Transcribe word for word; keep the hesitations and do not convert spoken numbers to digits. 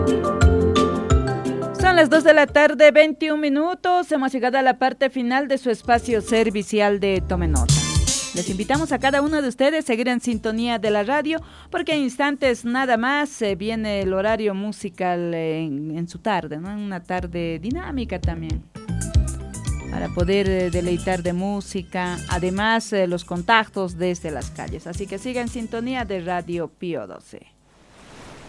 Son las dos de la tarde, veintiún minutos. Hemos llegado a la parte final de su espacio servicial de Tome Nota. Les invitamos a cada uno de ustedes a seguir en sintonía de la radio, porque en instantes nada más eh, viene el horario musical en, en su tarde, ¿no? Una tarde dinámica también, para poder eh, deleitar de música, además eh, los contactos desde las calles. Así que siga en sintonía de Radio Pío doce.